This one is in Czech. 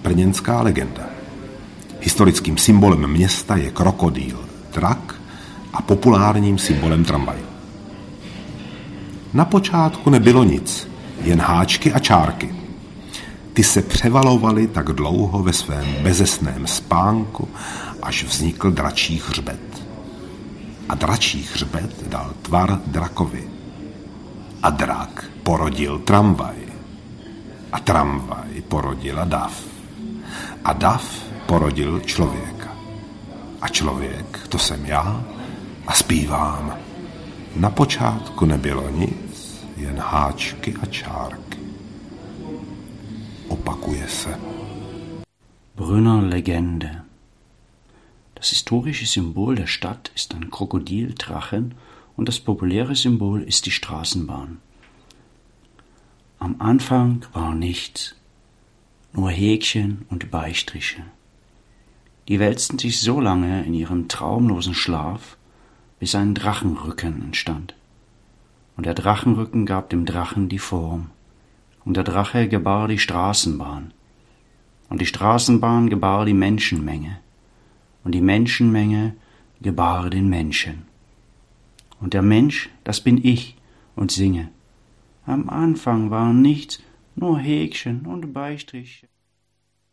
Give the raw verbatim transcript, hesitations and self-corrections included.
brněnská legenda. Historickým symbolem města je krokodýl, drak a populárním symbolem tramvaje. Na počátku nebylo nic, jen háčky a čárky. Ty se převalovaly tak dlouho ve svém bezesném spánku, až vznikl dračí hřbet. A dračí hřbet dal tvar drakovi. A drak porodil tramvaj. A tramvaj porodila dav. A dav porodil člověka. A člověk, to jsem já, a zpívám. Na počátku nebylo nic, jen háčky a čárky. Opakuje se. Brünner Legende. Das historische Symbol der Stadt ist ein Krokodildrachen und das populäre Symbol ist die Straßenbahn. Am Anfang war nichts, nur Häkchen und Beistriche. Die wälzten sich so lange in ihrem traumlosen Schlaf, bis ein Drachenrücken entstand. Und der Drachenrücken gab dem Drachen die Form. Und der Drache gebar die Straßenbahn. Und die Straßenbahn gebar die Menschenmenge. Und die Menschenmenge gebar den Menschen. Und der Mensch, das bin ich, und singe. Am Anfang war nichts, nur Häkchen und Beistriche.